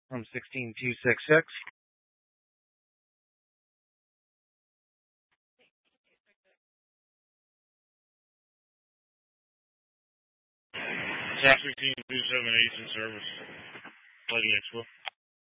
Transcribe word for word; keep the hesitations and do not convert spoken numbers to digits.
from sixteen two sixty-six. Traffic team two seven eight in service. Lighting Expo.